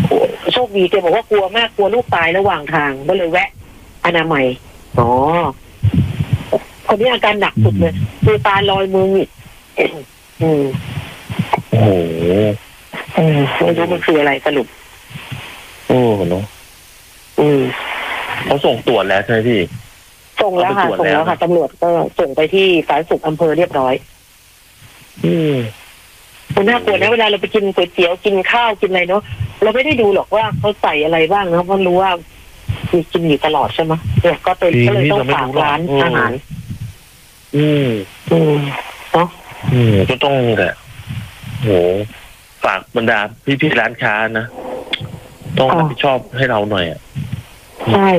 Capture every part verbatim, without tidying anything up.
โชคดีแกบอกว่ากลัวมากกลัวลูกตายระหว่างทางก็เลยแวะอนามัยอ๋อคนนี้อาการหนักสุดเลยคือตาลอยมืออีกอืมโอ้โหอืมไม่รู้มันคืออะไรสรุปโอ้เนาะอืมเขาส่งตรวจแล้วใช่ไหมพี่ส่งแล้วค่ะส่งแล้วค่ะตำรวจก็ส่งไปที่สาธารณสุขอำเภอเรียบร้อยอืมมันน่ากลัวนะเวลาเราไปกินก๋วยเตี๋ยวกินข้าวกินอะไรเนาะเราไม่ได้ดูหรอกว่าเขาใส่อะไรบ้างนะเพราะรู้ว่ามีกินอยู่ตลอดใช่ไหมเนี่ยก็เป็นก็เลยต้องฝากร้านอาหารอืมอืมเนาะอืมก็ต้องแหละโหฝากบรรดาพี่ๆร้านค้านะต้องรับผิดชอบให้เราหน่อยอ่ะใช่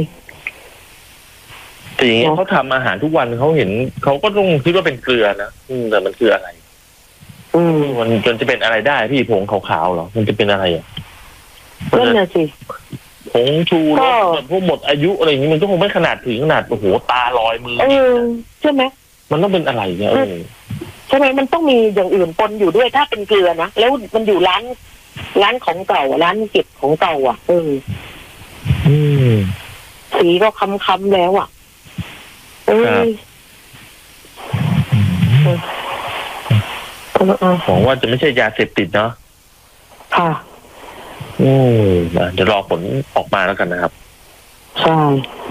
แต่อย่างเงี้ยเขาทำอาหารทุกวันเขาเห็นเขาก็ต้องคิดว่าเป็นเกลือนะอืมแต่มันคืออะไรอืมมันจนจะเป็นอะไรได้พี่ผงขาวๆหรอมันจะเป็นอะไรอ่ะนั่นน่ะสิผงชูรสแบบพวกหมดอายุอะไรอย่างนี้มันก็คงไม่ขนาดถึงขนาดโอ้โหตาลอยมือเออใช่ไหมมันต้องเป็นอะไรเนี่ยเออใช่ไหมมันต้องมีอย่างอื่นปนอยู่ด้วยถ้าเป็นเกลือนะแล้วมันอยู่ร้านร้านของเก่าร้านเก็บของเก่าอ่ะเอออืมสีก็ค้ำๆแล้วอ่ะเออหวังว่าจะไม่ใช่ยาเสพติดเนาะค่ะโอ้เดี๋ยวรอผลออกมาแล้วกันนะครับใช่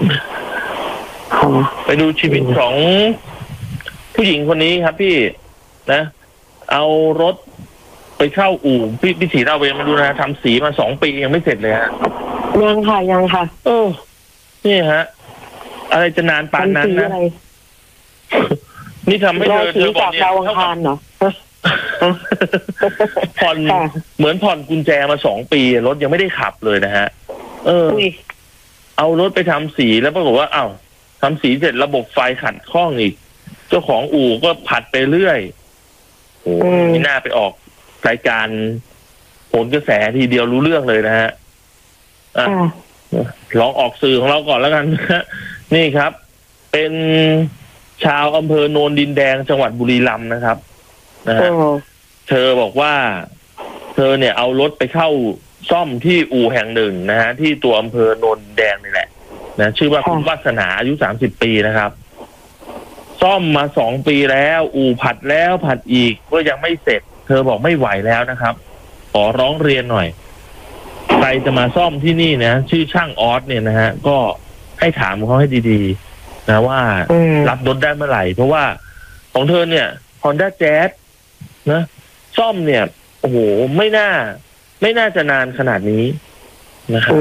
ไปดูชีวิตของผู้หญิงคนนี้ครับพี่นะเอารถไปเข้าอู่พี่พี่สีเราเวรมาดูนะทำสีมาสองปียังไม่เสร็จเลยฮะยังค่ะยังค่ะเออนี่ฮะอะไรจะนานปานนั้นนะนี่ทำให้เธอเธอบอกเนี่ยเท่ากับเนาะผ่อนเหมือนผ่อนกุญแจมาสองปีรถยังไม่ได้ขับเลยนะฮะเออเอารถไปทำสีแล้วปรากฏว่าอ้าวทำสีเสร็จระบบไฟขัดข้องอีกเจ้าของอู่ก็ผัดไปเรื่อยโอ้ไม่น่าไปออกรายการโหนกระแสทีเดียวรู้เรื่องเลยนะฮะอ่ะลองออกสื่อของเราก่อนแล้วกันนี่ครับเป็นชาวอำเภอโนนดินแดงจังหวัดบุรีรัมย์นะครับนะฮะเธอบอกว่าเธอเนี่ยเอารถไปเข้าซ่อมที่อู่แห่งหนึ่งนะฮะที่ตัวอำเภอโนนดินแดงนี่แหละนะชื่อว่าคุณวาสนาอายุสามสิบปีนะครับซ่อมมาสองปีแล้วอู่ผัดแล้วผัดอีกก็ยังไม่เสร็จเธอบอกไม่ไหวแล้วนะครับขอร้องเรียนหน่อยใครจะมาซ่อมที่นี่นะชื่อช่างออสเนี่ยนะฮะก็ให้ถามเขาให้ดีๆนะว่ารับรถได้เมื่อไหร่เพราะว่าของเธอเนี่ย Honda Jazz นะซ่อมเนี่ยโอ้โหไม่น่าไม่น่าจะนานขนาดนี้นะครับ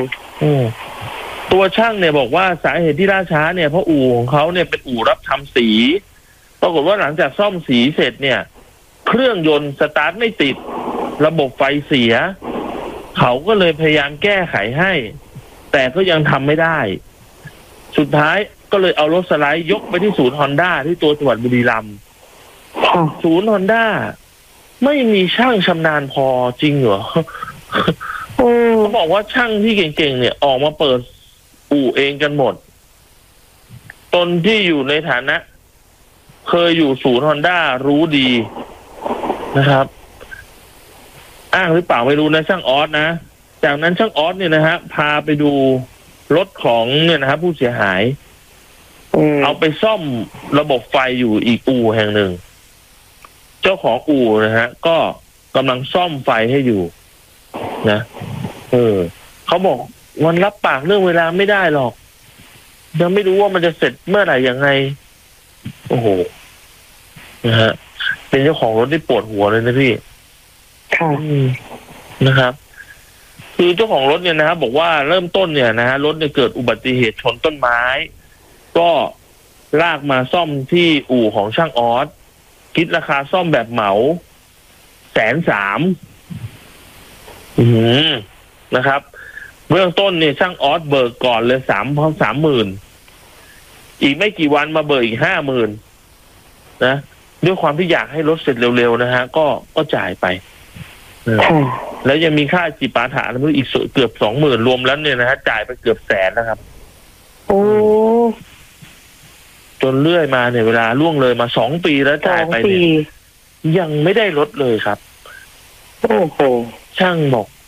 ตัวช่างเนี่ยบอกว่าสาเหตุที่ล่าช้าเนี่ยเพราะอู่ของเขาเนี่ยเป็นอู่รับทำสีปรากฏว่าหลังจากซ่อมสีเสร็จเนี่ยเครื่องยนต์สตาร์ทไม่ติดระบบไฟเสียเขาก็เลยพยายามแก้ไขให้แต่ก็ยังทำไม่ได้สุดท้ายก็เลยเอารถสไลด์ยกไปที่ศูนย์ Honda ที่ตัวจังหวัดบุรีรัมย์ศูนย์ Honda ไม่มีช่างชำนาญพอจริงเหรอเขาบอกว่าช่างที่เก่งๆเนี่ยออกมาเปิดอู่เองกันหมดตนที่อยู่ในฐานะเคยอยู่ศูนย์ Honda รู้ดีนะครับอ้างหรือเปล่าไม่รู้นะช่างออสนะจากนั้นช่างออสเนี่ยนะฮะพาไปดูรถของเนี่ยนะครับผู้เสียหายเอาไปซ่อมระบบไฟอยู่อีกอู่แห่งหนึ่งเจ้าของอู่นะฮะก็กำลังซ่อมไฟให้อยู่นะเออเขาบอกวันรับปากเรื่องเวลาไม่ได้หรอกยังไม่รู้ว่ามันจะเสร็จเมื่อไหร่ยังไงโอ้โหนะฮะเป็นเจ้าของรถที่ปวดหัวเลยนะพี่ค่ะนะครับคือเจ้าของรถเนี่ยนะครับบอกว่าเริ่มต้นเนี่ยนะฮะรถเนี่ยเกิดอุบัติเหตุชนต้นไม้ก็ลากมาซ่อมที่อู่ของช่างออสคิดราคาซ่อมแบบเหมาแสนสามอืมนะครับเบื้องต้นเนี่ยช่างออสเบิกก่อนเลยสามพันสามหมื่นอีกไม่กี่วันมาเบิกอีกห้าหมื่นนะด้วยความที่อยากให้รถเสร็จเร็วๆนะฮะก็ก็จ่ายไปแล้วยังมีค่าจิปาถะแล้วอีกเกือบสองหมื่นรวมแล้วเนี่ยนะฮะจ่ายไปเกือบแสนนะครับโอ้จนเรื่อยมาเนี่ยเวลาล่วงเลยมาสองปีแล้วจ่ายไปเนี่ยยังไม่ได้ลดเลยครับโอ้โหช่างบอก